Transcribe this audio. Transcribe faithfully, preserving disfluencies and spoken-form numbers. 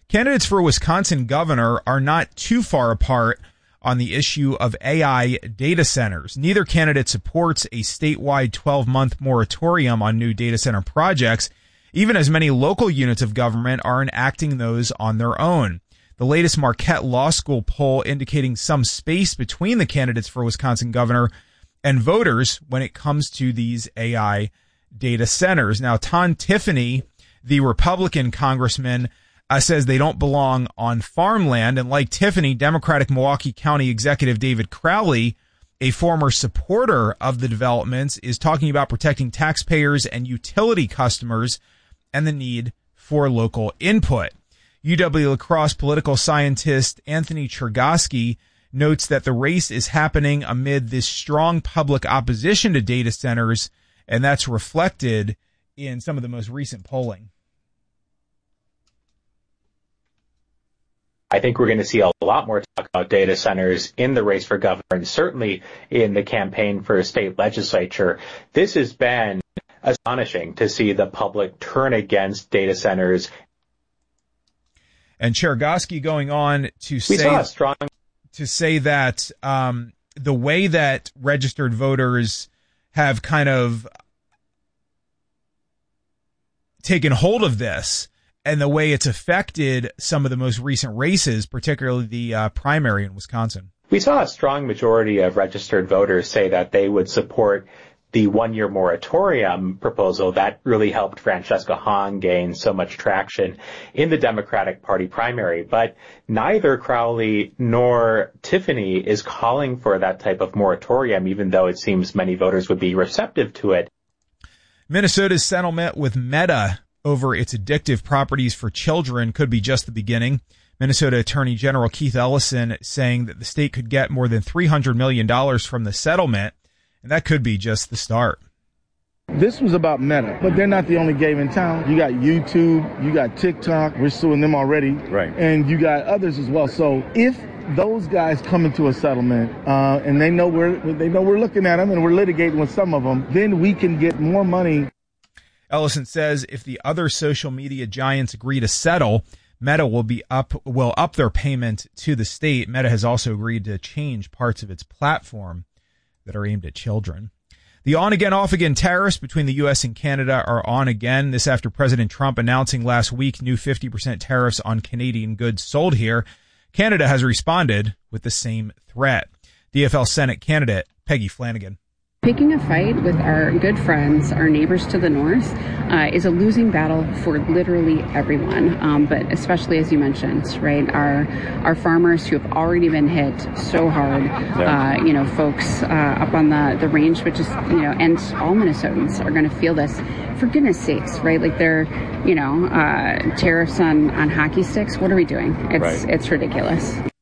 Candidates for Wisconsin governor are not too far apart on the issue of A I data centers. Neither candidate supports a statewide twelve-month moratorium on new data center projects, even as many local units of government are enacting those on their own. The latest Marquette Law School poll indicating some space between the candidates for Wisconsin governor and voters when it comes to these A I data centers. Now, Tom Tiffany, the Republican congressman, uh, says they don't belong on farmland. And like Tiffany, Democratic Milwaukee County Executive David Crowley, a former supporter of the developments, is talking about protecting taxpayers and utility customers and the need for local input. U W-La Crosse political scientist Anthony Chergosky notes that the race is happening amid this strong public opposition to data centers, and that's reflected in some of the most recent polling. I think we're going to see a lot more talk about data centers in the race for governor, and certainly in the campaign for state legislature. This has been astonishing to see the public turn against data centers. And Chergosky going on to we say saw a strong to say that um, the way that registered voters have kind of taken hold of this and the way it's affected some of the most recent races, particularly the uh, primary in Wisconsin. We saw a strong majority of registered voters say that they would support the one-year moratorium proposal. That really helped Francesca Hahn gain so much traction in the Democratic Party primary. But neither Crowley nor Tiffany is calling for that type of moratorium, even though it seems many voters would be receptive to it. Minnesota's settlement with Meta over its addictive properties for children could be just the beginning. Minnesota Attorney General Keith Ellison saying that the state could get more than three hundred million dollars from the settlement, and that could be just the start. This was about Meta, but they're not the only game in town. You got YouTube, you got TikTok, we're suing them already, right? And you got others as well. So if those guys come into a settlement uh, and they know we're they know we're looking at them and we're litigating with some of them, then we can get more money. Ellison says if the other social media giants agree to settle, Meta will be up will up their payment to the state. Meta has also agreed to change parts of its platform that are aimed at children. The on-again, off-again tariffs between the U S and Canada are on again. This after President Trump announcing last week new fifty percent tariffs on Canadian goods sold here. Canada has responded with the same threat. D F L Senate candidate Peggy Flanagan. Picking a fight with our good friends, our neighbors to the north, uh, is a losing battle for literally everyone, um, but especially, as you mentioned, right, our our farmers who have already been hit so hard, yeah. uh, you know, folks uh, up on the, the range, which is, you know, and all Minnesotans are going to feel this. For goodness sakes, right, like they're, you know, uh, tariffs on, on hockey sticks. What are we doing? It's, right. It's ridiculous.